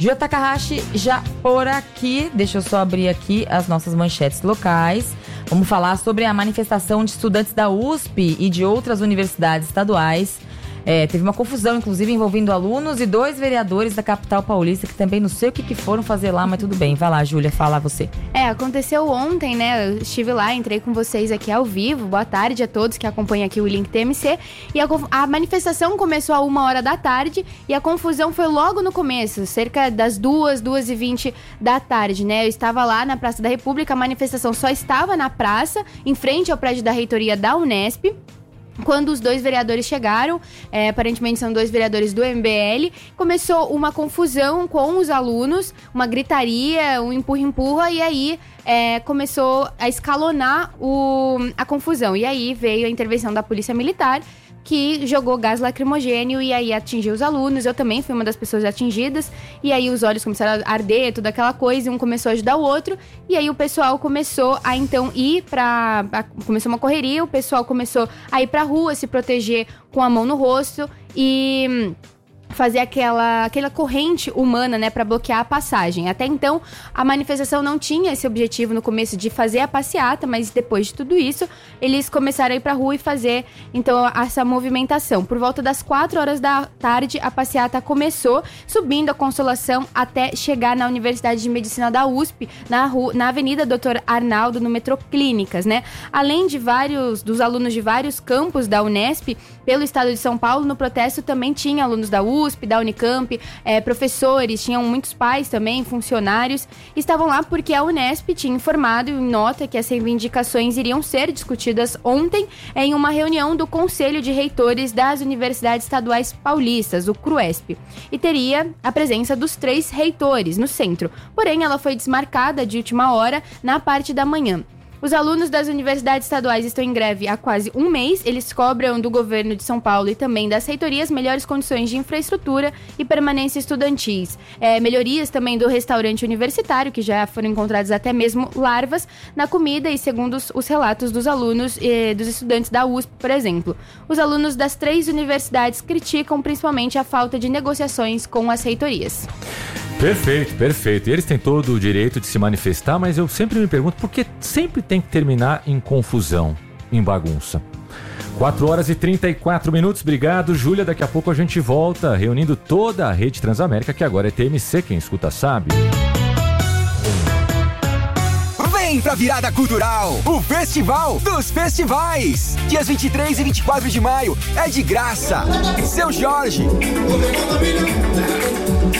Júlia Takahashi já por aqui. Deixa eu só abrir aqui as nossas manchetes locais. Vamos falar sobre a manifestação de estudantes da USP e de outras universidades estaduais. Teve uma confusão, inclusive, envolvendo alunos e 2 vereadores da capital paulista, que também não sei o que foram fazer lá, mas tudo bem. Vai lá, Júlia, fala você. Aconteceu ontem, né? Eu estive lá, entrei com vocês aqui ao vivo. Boa tarde a todos que acompanham aqui o Link TMC. E a manifestação começou a 1h da tarde e a confusão foi logo no começo, cerca das 2h20 da tarde, né? Eu estava lá na Praça da República, a manifestação só estava na praça, em frente ao prédio da reitoria da Unesp. Quando os 2 vereadores chegaram, aparentemente são 2 vereadores do MBL, começou uma confusão com os alunos, uma gritaria, um empurra-empurra, e aí começou a escalonar a confusão. E aí veio a intervenção da Polícia Militar, que jogou gás lacrimogêneo e aí atingiu os alunos. Eu também fui uma das pessoas atingidas. E aí os olhos começaram a arder, toda aquela coisa, e um começou a ajudar o outro. E aí o pessoal começou a então ir começou uma correria, o pessoal começou a ir pra rua, se proteger com a mão no rosto e fazer aquela corrente humana, né, para bloquear a passagem. Até então, a manifestação não tinha esse objetivo no começo de fazer a passeata, mas depois de tudo isso, eles começaram a ir pra rua e fazer, então, essa movimentação. Por volta das 4h da tarde, a passeata começou, subindo a Consolação até chegar na Universidade de Medicina da USP, na Avenida Dr. Arnaldo, no metrô Clínicas, né? Além de dos alunos de vários campos da Unesp, pelo estado de São Paulo, no protesto também tinha alunos da USP, da Unicamp, professores, tinham muitos pais também, funcionários, estavam lá porque a Unesp tinha informado em nota que as reivindicações iriam ser discutidas ontem em uma reunião do Conselho de Reitores das Universidades Estaduais Paulistas, o CRUESP, e teria a presença dos 3 reitores no centro, porém ela foi desmarcada de última hora na parte da manhã. Os alunos das universidades estaduais estão em greve há quase um mês. Eles cobram do governo de São Paulo e também das reitorias melhores condições de infraestrutura e permanência estudantis. Melhorias também do restaurante universitário, que já foram encontradas até mesmo larvas na comida, e segundo os relatos dos alunos e dos estudantes da USP, por exemplo. Os alunos das 3 universidades criticam principalmente a falta de negociações com as reitorias. Perfeito. E eles têm todo o direito de se manifestar, mas eu sempre me pergunto por que sempre tem que terminar em confusão, em bagunça. 4h34. Obrigado, Júlia. Daqui a pouco a gente volta, reunindo toda a rede Transamérica, que agora é TMC, quem escuta sabe. Vem pra Virada Cultural, o Festival dos Festivais. Dias 23 e 24 de maio é de graça. Seu Jorge,